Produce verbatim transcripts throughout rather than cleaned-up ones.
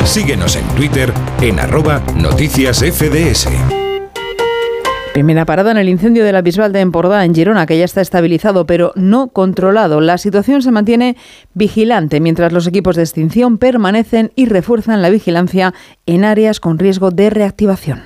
Síguenos en Twitter en arroba noticias F D S. Primera parada en el incendio de la Bisbal de Empordà, en Girona, que ya está estabilizado, pero no controlado. La situación se mantiene vigilante, mientras los equipos de extinción permanecen y refuerzan la vigilancia en áreas con riesgo de reactivación.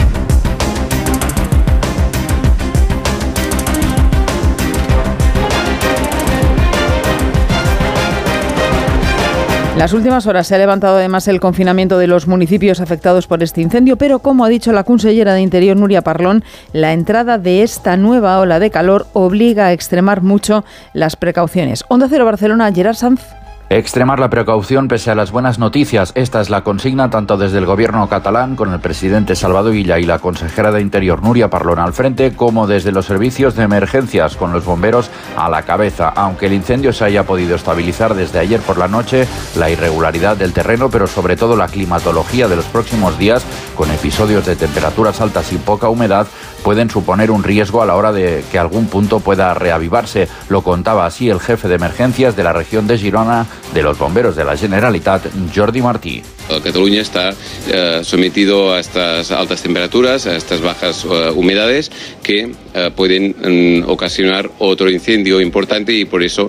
Las últimas horas se ha levantado además el confinamiento de los municipios afectados por este incendio, pero como ha dicho la consellera de Interior, Núria Parlon, la entrada de esta nueva ola de calor obliga a extremar mucho las precauciones. Onda Cero Barcelona, Gerard Sanz. Extremar la precaución pese a las buenas noticias. Esta es la consigna tanto desde el gobierno catalán, con el presidente Salvador Illa y la consejera de Interior Núria Parlon al frente, como desde los servicios de emergencias, con los bomberos a la cabeza. Aunque el incendio se haya podido estabilizar desde ayer por la noche, la irregularidad del terreno, pero sobre todo la climatología de los próximos días, con episodios de temperaturas altas y poca humedad, pueden suponer un riesgo a la hora de que algún punto pueda reavivarse. Lo contaba así el jefe de emergencias de la región de Girona, de los bomberos de la Generalitat, Jordi Martí. Cataluña está eh, sometido a estas altas temperaturas, a estas bajas uh, humedades que uh, pueden um, ocasionar otro incendio importante, y por eso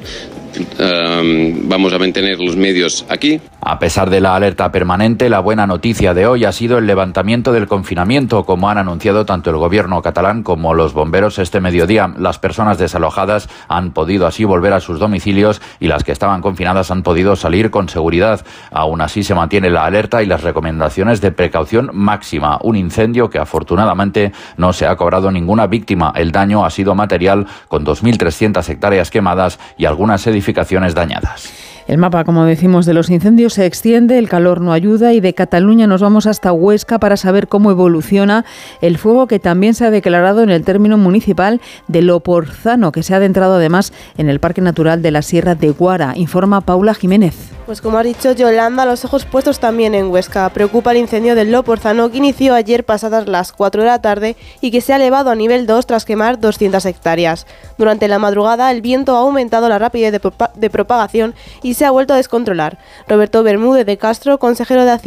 Um, vamos a mantener los medios aquí. A pesar de la alerta permanente, la buena noticia de hoy ha sido el levantamiento del confinamiento, como han anunciado tanto el gobierno catalán como los bomberos este mediodía. Las personas desalojadas han podido así volver a sus domicilios y las que estaban confinadas han podido salir con seguridad. Aún así se mantiene la alerta y las recomendaciones de precaución máxima. Un incendio que afortunadamente no se ha cobrado ninguna víctima. El daño ha sido material, con dos mil trescientas hectáreas quemadas y algunas edificaciones dañadas. El mapa, como decimos, de los incendios se extiende, el calor no ayuda, y de Cataluña nos vamos hasta Huesca para saber cómo evoluciona el fuego que también se ha declarado en el término municipal de Loporzano, que se ha adentrado además en el Parque Natural de la Sierra de Guara. Informa Paula Jiménez. Pues como ha dicho Yolanda, los ojos puestos también en Huesca. Preocupa el incendio del Loporzano, que inició ayer pasadas las cuatro de la tarde y que se ha elevado a nivel dos tras quemar doscientas hectáreas. Durante la madrugada el viento ha aumentado la rapidez de, propa- de propagación y se ha vuelto a descontrolar. Roberto Bermúdez de Castro, consejero de Hacienda